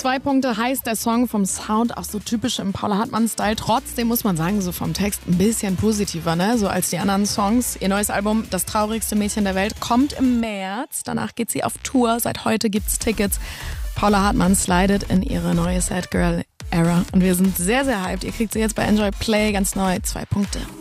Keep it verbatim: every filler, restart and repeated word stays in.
Zwei Punkte heißt der Song, vom Sound auch so typisch im Paula Hartmann-Style. Trotzdem muss man sagen, so vom Text ein bisschen positiver, ne? So als die anderen Songs. Ihr neues Album, Das traurigste Mädchen der Welt, kommt im März. Danach geht sie auf Tour. Seit heute gibt's Tickets. Paula Hartmann slidet in ihre neue Sad Girl Era. Und wir sind sehr, sehr hyped. Ihr kriegt sie jetzt bei Enjoy Play ganz neu. Zwei Punkte.